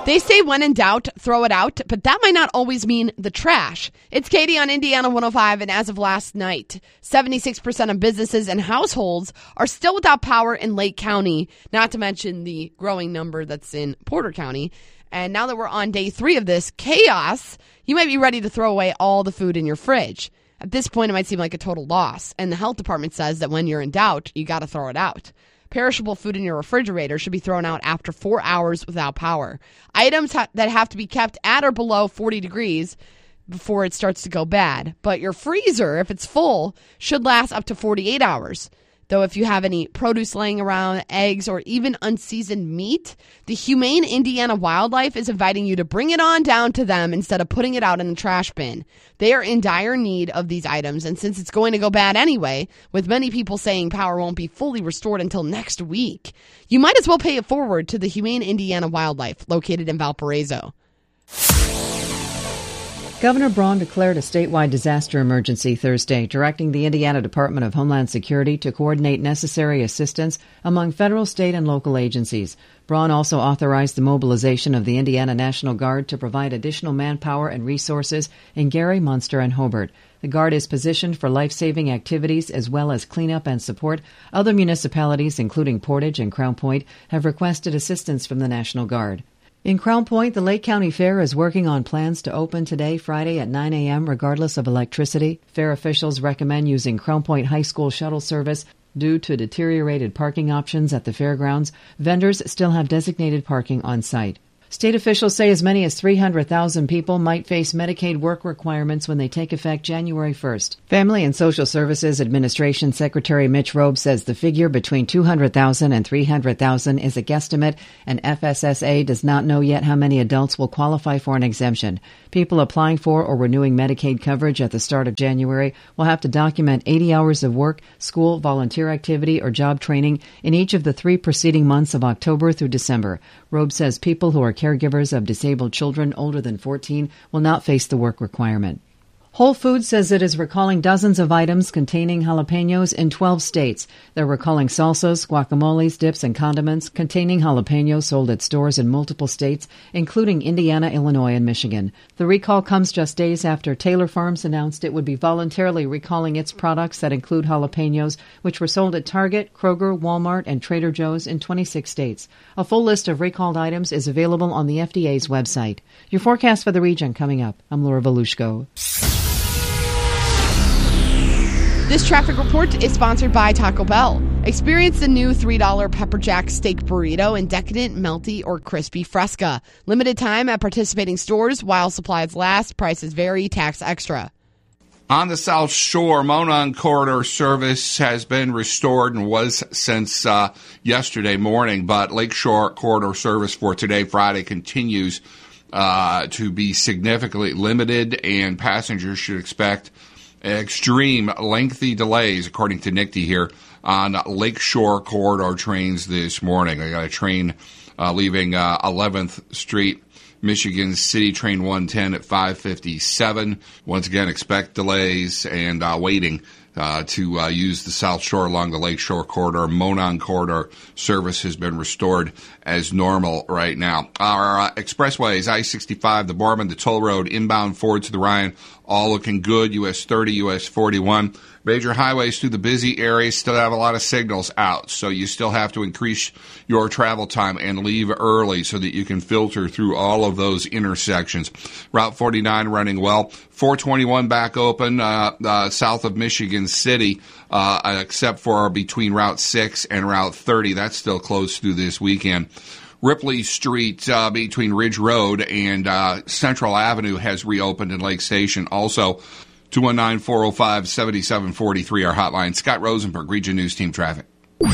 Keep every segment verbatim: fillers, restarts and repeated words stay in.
They say when in doubt, throw it out, but that might not always mean the trash. It's Katie on Indiana one oh five, and as of last night, seventy-six percent of businesses and households are still without power in Lake County, not to mention the growing number that's in Porter County. And now that we're on day three of this chaos, you might be ready to throw away all the food in your fridge. At this point, it might seem like a total loss, and the health department says that when you're in doubt, you got to throw it out. Perishable food in your refrigerator should be thrown out after four hours without power. Items ha- that have to be kept at or below forty degrees before it starts to go bad. But your freezer, if it's full, should last up to forty-eight hours. Though if you have any produce laying around, eggs, or even unseasoned meat, the Humane Indiana Wildlife is inviting you to bring it on down to them instead of putting it out in the trash bin. They are in dire need of these items, and since it's going to go bad anyway, with many people saying power won't be fully restored until next week, you might as well pay it forward to the Humane Indiana Wildlife, located in Valparaiso. Governor Braun declared a statewide disaster emergency Thursday, directing the Indiana Department of Homeland Security to coordinate necessary assistance among federal, state, and local agencies. Braun also authorized the mobilization of the Indiana National Guard to provide additional manpower and resources in Gary, Munster, and Hobart. The Guard is positioned for life-saving activities as well as cleanup and support. Other municipalities, including Portage and Crown Point, have requested assistance from the National Guard. In Crown Point, the Lake County Fair is working on plans to open today, Friday at nine a.m., regardless of electricity. Fair officials recommend using Crown Point High School shuttle service due to deteriorated parking options at the fairgrounds. Vendors still have designated parking on site. State officials say as many as three hundred thousand people might face Medicaid work requirements when they take effect January first. Family and Social Services Administration Secretary Mitch Robe says the figure between two hundred thousand and three hundred thousand is a guesstimate, and F S S A does not know yet how many adults will qualify for an exemption. People applying for or renewing Medicaid coverage at the start of January will have to document eighty hours of work, school, volunteer activity, or job training in each of the three preceding months of October through December. Robe says people who are caregivers of disabled children older than fourteen will not face the work requirement. Whole Foods says it is recalling dozens of items containing jalapenos in twelve states. They're recalling salsas, guacamoles, dips, and condiments containing jalapenos sold at stores in multiple states, including Indiana, Illinois, and Michigan. The recall comes just days after Taylor Farms announced it would be voluntarily recalling its products that include jalapenos, which were sold at Target, Kroger, Walmart, and Trader Joe's in twenty-six states. A full list of recalled items is available on the F D A's website. Your forecast for the region coming up. I'm Laura Volushko. This traffic report is sponsored by Taco Bell. Experience the new three dollar Pepper Jack steak burrito in decadent, melty, or crispy fresca. Limited time at participating stores while supplies last. Prices vary. Tax extra. On the South Shore, Monon Corridor service has been restored and was since uh, yesterday morning, but Lakeshore Corridor service for today, Friday, continues uh, to be significantly limited, and passengers should expect extreme lengthy delays, according to N I C T I here, on Lakeshore Corridor trains this morning. I got a train uh, leaving uh, eleventh Street, Michigan City, train one ten at five fifty-seven. Once again, expect delays and uh, waiting uh, to uh, use the South Shore along the Lakeshore Corridor. Monon Corridor service has been restored as normal right now. Our uh, expressways, I sixty-five, the Borman, the Toll Road, inbound forward to the Ryan, all looking good. U S thirty, U S forty-one. Major highways through the busy areas still have a lot of signals out, so you still have to increase your travel time and leave early so that you can filter through all of those intersections. Route forty-nine running well. four twenty-one back open uh, uh, south of Michigan City, uh, except for between Route six and Route thirty. That's still closed through this weekend. Ripley Street uh, between Ridge Road and uh, Central Avenue has reopened in Lake Station. Also, two one nine, four oh five, seven seven four three, our hotline. Scott Rosenberg, Region News Team Traffic.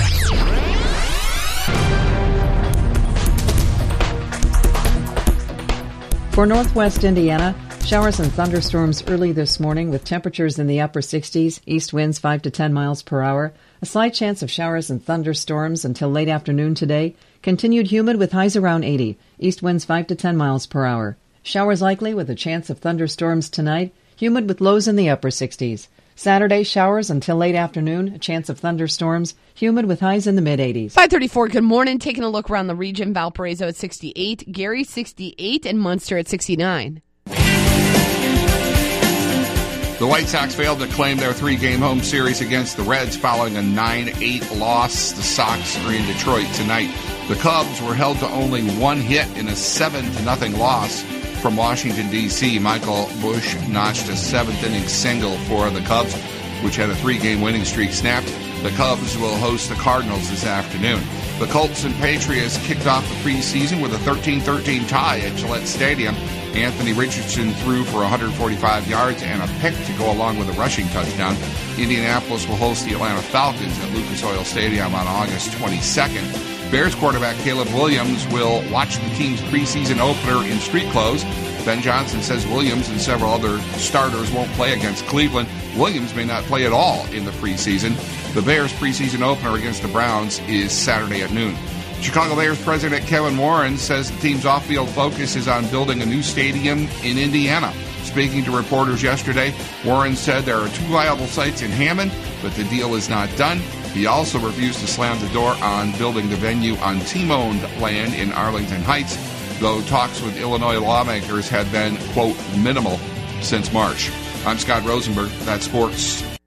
For northwest Indiana, showers and thunderstorms early this morning with temperatures in the upper sixties, east winds five to ten miles per hour. A slight chance of showers and thunderstorms until late afternoon today. Continued humid with highs around eighty, east winds five to ten miles per hour. Showers likely with a chance of thunderstorms tonight. Humid with lows in the upper sixties. Saturday, showers until late afternoon, a chance of thunderstorms, humid with highs in the mid-eighties. five thirty-four, good morning. Taking a look around the region, Valparaiso at sixty-eight, Gary sixty-eight, and Munster at sixty-nine. The White Sox failed to claim their three-game home series against the Reds following a nine eight loss. The Sox are in Detroit tonight. The Cubs were held to only one hit in a seven to nothing loss from Washington, D C Michael Busch notched a seventh-inning single for the Cubs, which had a three-game winning streak snapped. The Cubs will host the Cardinals this afternoon. The Colts and Patriots kicked off the preseason with a thirteen thirteen tie at Gillette Stadium. Anthony Richardson threw for one hundred forty-five yards and a pick to go along with a rushing touchdown. Indianapolis will host the Atlanta Falcons at Lucas Oil Stadium on August twenty-second. Bears quarterback Caleb Williams will watch the team's preseason opener in street clothes. Ben Johnson says Williams and several other starters won't play against Cleveland. Williams may not play at all in the preseason. The Bears' preseason opener against the Browns is Saturday at noon. Chicago Bears president Kevin Warren says the team's off-field focus is on building a new stadium in Indiana. Speaking to reporters yesterday, Warren said there are two viable sites in Hammond, but the deal is not done. He also refused to slam the door on building the venue on team-owned land in Arlington Heights, though talks with Illinois lawmakers had been, quote, minimal since March. I'm Scott Rosenberg. That's sports.